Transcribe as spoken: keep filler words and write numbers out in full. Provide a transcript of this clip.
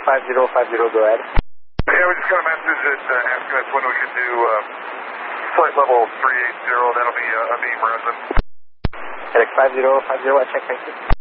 five zero five zero, go ahead. Yeah, we just got a message that uh, asking us when we can do uh, flight level three eighty. That'll be uh, a beam resin. FedEx five zero five zero, I check, thank you.